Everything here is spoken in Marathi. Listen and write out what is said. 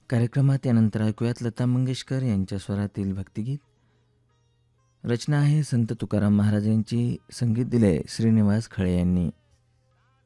कार्यक्रमात यानंतर ऐकूयात लता मंगेशकर यांच्या स्वरातील भक्तिगीत. रचना आहे संत तुकाराम महाराज यांची, संगीत दिले श्रीनिवास खळे यांनी.